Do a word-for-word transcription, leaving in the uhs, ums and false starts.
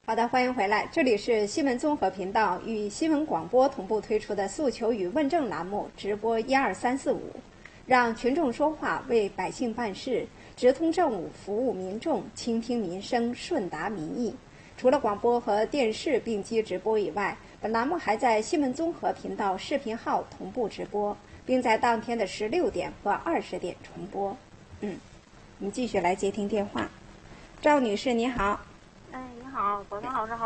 好的，欢迎回来，这里是新闻综合频道与新闻广播同步推出的诉求与问政栏目直播一二三四五，让群众说话，为百姓办事，直通政务，服务民众，倾听民生，顺达民意。除了广播和电视并机直播以外，本栏目还在新闻综合频道视频号同步直播，并在当天的十六点和二十点重播。嗯，我们继续来接听电话。赵女士，你好。 哎，你好，早上好，正好。